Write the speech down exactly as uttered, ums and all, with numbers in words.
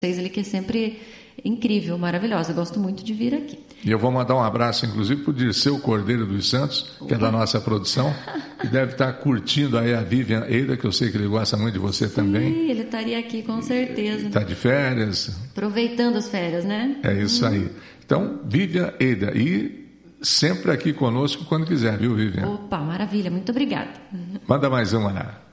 vocês ali, que é sempre incrível, maravilhosa. Eu gosto muito de vir aqui. E eu vou mandar um abraço, inclusive, para o Dirceu Cordeiro dos Santos, que é da nossa produção, que deve estar curtindo aí a Vivian Eida, que eu sei que ele gosta muito de você. Sim, também. Sim, ele estaria aqui com certeza. Está de férias. Aproveitando as férias, né? É isso hum. aí. Então, Vivian Eida, e sempre aqui conosco quando quiser, viu, Vivian? Opa, maravilha, muito obrigada. Manda mais uma, Ana.